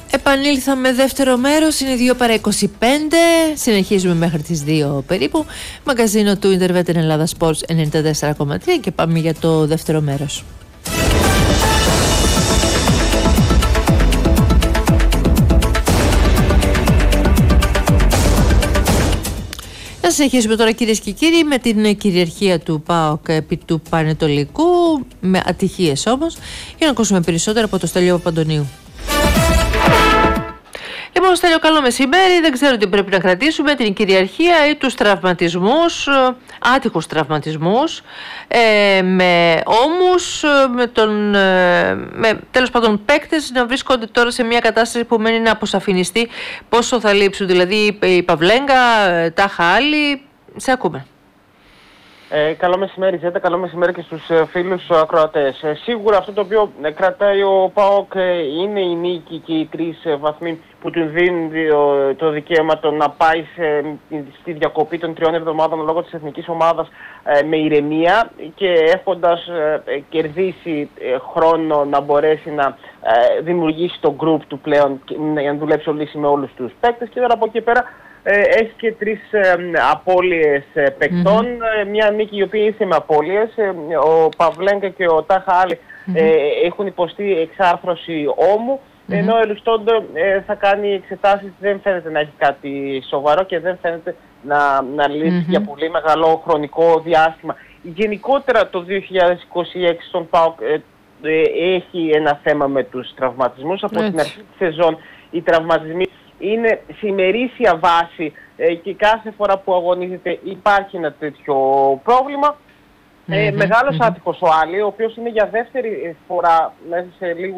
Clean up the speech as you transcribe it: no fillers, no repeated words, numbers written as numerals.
Επανήλθαμε δεύτερο μέρος, είναι 2 παρά 25, συνεχίζουμε μέχρι τις 2 περίπου. Μαγκαζίνο του Intervetin Ελλάδα Sports 94,3 και πάμε για το δεύτερο μέρος. Να συνεχίσουμε τώρα, κυρίες και κύριοι, με την κυριαρχία του ΠΑΟΚ επί του Πανετολικού, με ατυχίες όμως, για να ακούσουμε περισσότερα από το Στέλιο Παπαντονίου. Λοιπόν, Στέλιο, καλό μεσημέρι. Δεν ξέρω τι πρέπει να κρατήσουμε, την κυριαρχία ή τους τραυματισμούς, άτυχους τραυματισμούς, με ώμους, με τέλος πάντων παίκτες να βρίσκονται τώρα σε μια κατάσταση που μένει να αποσαφινιστεί πόσο θα λείψουν. Δηλαδή η Παυλέγκα, τάχα άλλοι. Σε ακούμε. Καλό μεσημέρι, Ζέτα, καλό μεσημέρι και στους φίλους ακροατές. Σίγουρα αυτό το οποίο κρατάει ο ΠΑΟΚ είναι η νίκη και οι 3 βαθμοί που του δίνουν το δικαίωμα το να πάει στη διακοπή των 3 εβδομάδων λόγω της εθνικής ομάδας με ηρεμία και έχοντας κερδίσει χρόνο να μπορέσει να δημιουργήσει το group του πλέον για να δουλέψει ο Λύση με όλους τους παίκτες. Και τώρα από εκεί πέρα έχει και 3 απώλειες παικτών, μια νίκη η οποία είσαι με απώλειες. Ο Παυλέγκα και ο Τάχα Άλλη έχουν υποστεί εξάρθρωση ώμου, ενώ ο Ελουστόντο θα κάνει εξετάσεις, δεν φαίνεται να έχει κάτι σοβαρό και δεν φαίνεται να λύσει για πολύ μεγάλο χρονικό διάστημα. Γενικότερα το 2026 στον ΠΑΟΚ έχει ένα θέμα με τους τραυματισμούς. Από την αρχή της σεζόν οι τραυματισμοί είναι σε ημερήσια βάση και κάθε φορά που αγωνίζεται υπάρχει ένα τέτοιο πρόβλημα. Μεγάλος άτυχος ο Άλλη, ο οποίος είναι για δεύτερη φορά μέσα σε λίγο